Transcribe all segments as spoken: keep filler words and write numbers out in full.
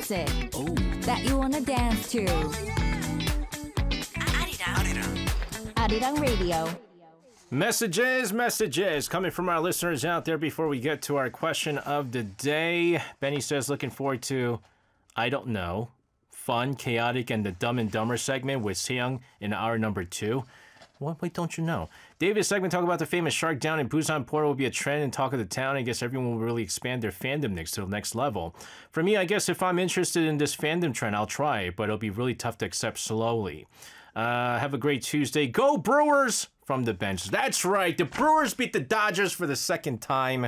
music that you wanna dance to. Arirang. Arirang Radio. Messages, messages coming from our listeners out there before we get to our question of the day. Benny says, looking forward to, I don't know, fun, chaotic, and the Dumb and Dumber segment with Seyoung in hour number two. What? Wait, don't you know? David's segment talk about the famous Shark Down in Busan Port will be a trend and talk of the town. I guess everyone will really expand their fandom next to the next level. For me, I guess if I'm interested in this fandom trend, I'll try it, but it'll be really tough to accept slowly. Uh, have a great Tuesday. Go Brewers! From the bench. That's right. The Brewers beat the Dodgers for the second time.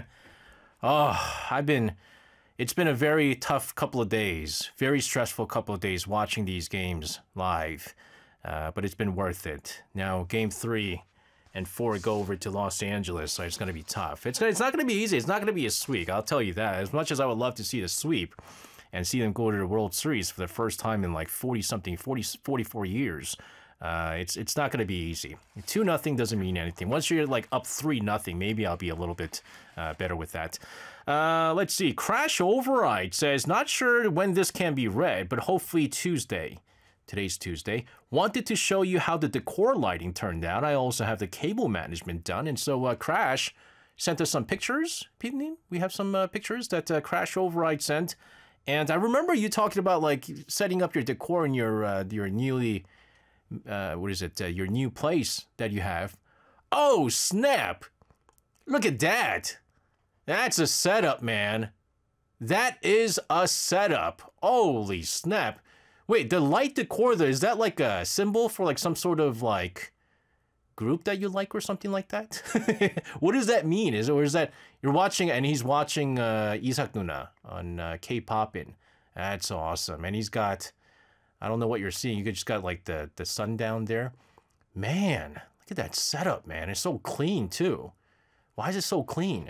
Oh, I've been... It's been a very tough couple of days. Very stressful couple of days watching these games live. Uh, but it's been worth it. Now, game three and four go over to Los Angeles, so it's going to be tough. It's, it's not going to be easy. It's not going to be a sweep. I'll tell you that. As much as I would love to see the sweep and see them go to the World Series for the first time in like forty-something, forty, forty-four years, uh, it's it's not going to be easy. two nothing doesn't mean anything. Once you're like up three nothing, maybe I'll be a little bit uh, better with that. Uh, let's see. Crash Override says, not sure when this can be read, but hopefully Tuesday. Today's Tuesday. Wanted to show you how the decor lighting turned out. I also have the cable management done. And so uh, Crash sent us some pictures. We have some uh, pictures that uh, Crash Override sent. And I remember you talking about like setting up your decor in your uh, your newly, uh, what is it, uh, your new place that you have. Oh, snap. Look at that. That's a setup, man. That is a setup. Holy snap. Wait, the light decor, though, is that like a symbol for like some sort of like group that you like or something like that? What does that mean? Is it, or is that you're watching and he's watching uh, Isak Nuna on uh, K-Popin? That's awesome. And he's got, I don't know what you're seeing. You just got like the, the sun down there. Man, look at that setup, man. It's so clean, too. Why is it so clean?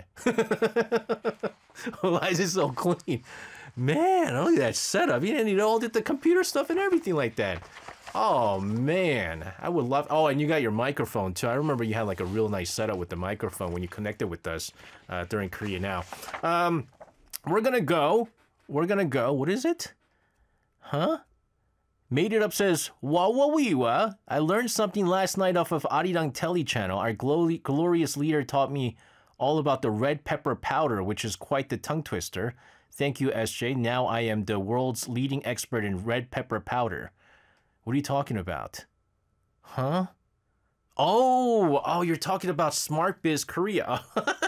Why is it so clean? Man, look at that setup. You didn't need all the, the computer stuff and everything like that. Oh, man. I would love... Oh, and you got your microphone, too. I remember you had like a real nice setup with the microphone when you connected with us uh, during Korea Now. Um, we're going to go. We're going to go. What is it? Huh? Made It Up says, Wawawiwa. I learned something last night off of Arirang Telly channel. Our glo- glorious leader taught me all about the red pepper powder, which is quite the tongue twister. Thank you, S J. Now I am the world's leading expert in red pepper powder. What are you talking about? Huh? Oh, oh, you're talking about Smart Biz Korea.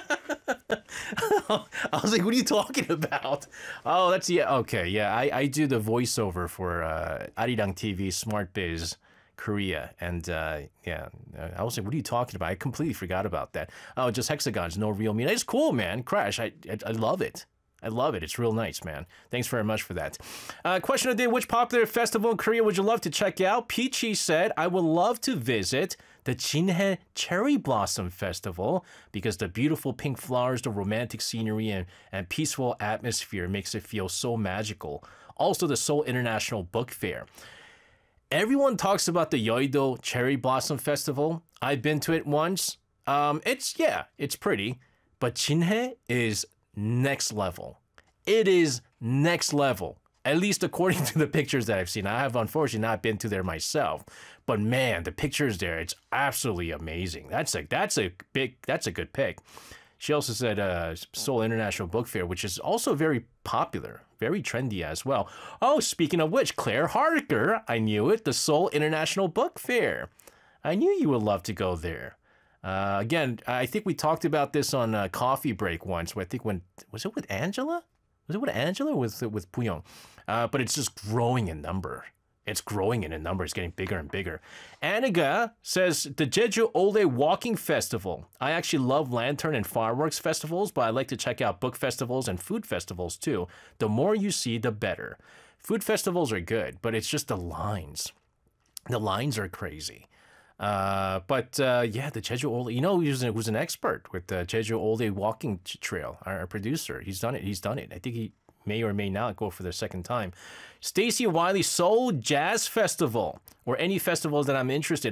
I was like, what are you talking about? Oh, that's, yeah, okay, yeah. I, I do the voiceover for uh, Arirang T V Smart Biz Korea. And uh, yeah, I was like, what are you talking about? I completely forgot about that. Oh, just hexagons, no real meaning. It's cool, man. Crash, I, I, I love it. I love it. It's real nice, man. Thanks very much for that. Uh, question of the day, which popular festival in Korea would you love to check out? Peachy said, I would love to visit the Jinhae Cherry Blossom Festival because the beautiful pink flowers, the romantic scenery, and, and peaceful atmosphere makes it feel so magical. Also, the Seoul International Book Fair. Everyone talks about the Yeouido Cherry Blossom Festival. I've been to it once. Um, it's, yeah, it's pretty. But Jinhae is next level. It is next level, at least according to the pictures that I've seen. I have unfortunately not been to there myself, but man, the pictures there, it's absolutely amazing. That's a that's a big that's a good pick. She also said uh, Seoul International Book Fair, which is also very popular, very trendy as well. Oh, speaking of which, Claire Harker, I knew it, the Seoul International Book Fair. I knew you would love to go there. Uh, again, I think we talked about this on a coffee break once. I think when was it with Angela? Was it with Angela or with with Puyong? Uh, but it's just growing in number. It's growing in a number. It's getting bigger and bigger. Aniga says the Jeju Ole Walking Festival. I actually love lantern and fireworks festivals, but I like to check out book festivals and food festivals too. The more you see, the better. Food festivals are good, but it's just the lines. The lines are crazy. Uh, but uh, yeah, the Jeju Ole, you know, who's, who's an expert with the Jeju Ole Walking Trail, our, our producer. He's done it. He's done it. I think he may or may not go for the second time. Stacy Wiley Seoul Jazz Festival, or any festivals that I'm interested.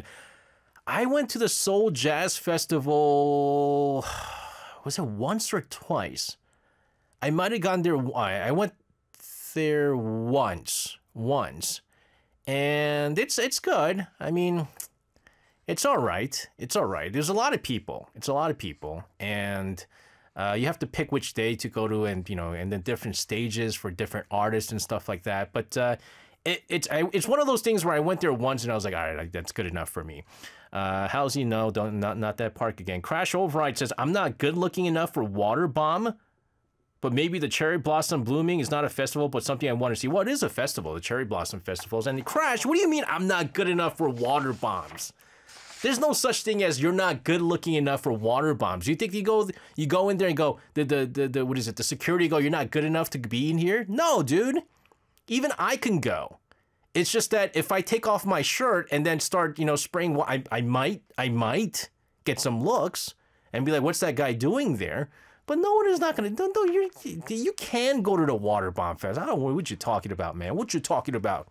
I went to the Seoul Jazz Festival, was it once or twice? I might have gone there. I went there once, once, and it's it's good. I mean, it's all right. It's all right. There's a lot of people. It's a lot of people, and uh, you have to pick which day to go to, and you know, and the different stages for different artists and stuff like that. But uh, it, it's I, it's one of those things where I went there once and I was like, all right, that's good enough for me. Uh, how's he know? Don't not not that park again. Crash Override says I'm not good looking enough for Water Bomb. But maybe the Cherry Blossom Blooming is not a festival, but something I want to see. Well, it is a festival, the Cherry Blossom Festivals. And Crash, what do you mean I'm not good enough for water bombs? There's no such thing as you're not good looking enough for water bombs. You think you go you go in there and go, the, the, the, the what is it, the security go, you're not good enough to be in here? No, dude. Even I can go. It's just that if I take off my shirt and then start, you know, spraying, well, I, I might, I might get some looks and be like, what's that guy doing there? But no one is not going to, no, no, you you can go to the Water Bomb Fest. I don't know what you're talking about, man. What you talking about?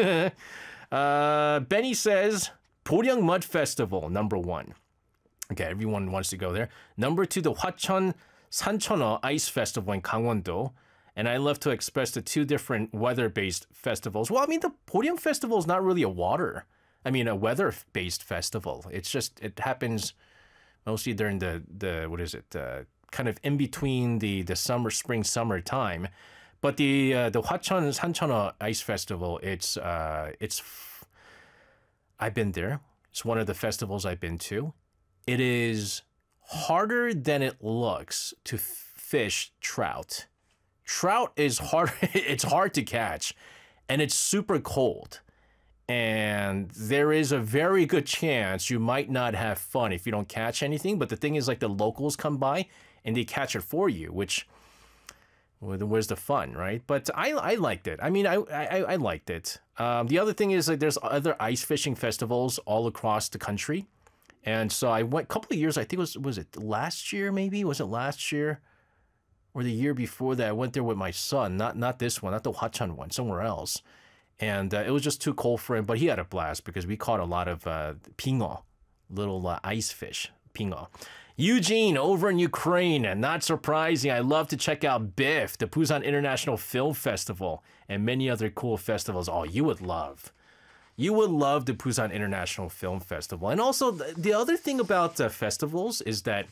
uh, Benny says, Poryang Mud Festival, number one. Okay, everyone wants to go there. Number two, the Hwacheon Sancheoneo Ice Festival in Gangwon-do. And I love to express the two different weather-based festivals. Well, I mean, the Poryang Festival is not really a water. I mean, a weather-based festival. It's just, it happens mostly during the, the what is it, uh, kind of in between the, the summer, spring, summer time. But the uh, the Hwacheon Sancheoneo Ice Festival, it's, uh, it's, I've been there. It's one of the festivals I've been to. It is harder than it looks to fish trout. Trout is hard, it's hard to catch, and it's super cold. And there is a very good chance you might not have fun if you don't catch anything. But the thing is, like, the locals come by and they catch it for you, which, well, where's the fun, right? But I, I liked it. I mean, I, I, I liked it. Um, the other thing is, like, there's other ice fishing festivals all across the country. And so I went a couple of years, I think it was, was it last year maybe? Was it last year? Or the year before that, I went there with my son. Not not this one, not the Hwacheon one, somewhere else. And uh, it was just too cold for him, but he had a blast because we caught a lot of uh, pingeo, little uh, ice fish, pingeo. Eugene, over in Ukraine, and not surprising, I love to check out B I F, the Busan International Film Festival, and many other cool festivals. Oh, you would love. You would love the Busan International Film Festival. And also, the other thing about uh, festivals is that,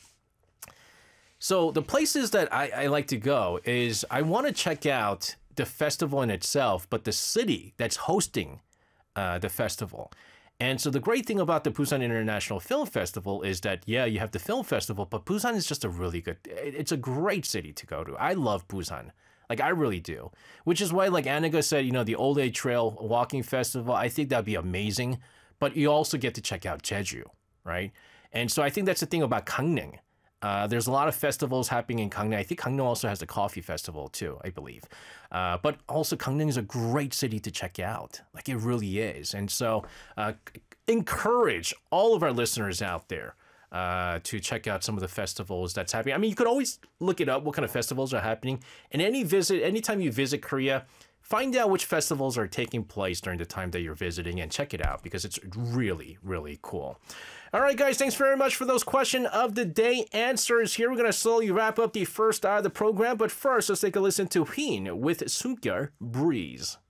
so the places that I, I like to go is I want to check out the festival in itself, but the city that's hosting uh, the festival. And so the great thing about the Busan International Film Festival is that, yeah, you have the film festival, but Busan is just a really good, it's a great city to go to. I love Busan. Like, I really do. Which is why, like Annika said, you know, the Old Age Trail Walking Festival, I think that'd be amazing. But you also get to check out Jeju, right? And so I think that's the thing about Gangneung. Uh, there's a lot of festivals happening in Gangneung. I think Gangneung also has a coffee festival too, I believe. Uh, but also Gangneung is a great city to check out. Like, it really is. And so uh, encourage all of our listeners out there uh, to check out some of the festivals that's happening. I mean, you could always look it up, what kind of festivals are happening. And any visit, anytime you visit Korea, find out which festivals are taking place during the time that you're visiting and check it out because it's really, really cool. All right, guys, thanks very much for those question of the day answers here. We're going to slowly wrap up the first hour of the program. But first, let's take a listen to Heen with Sungyeol Breeze.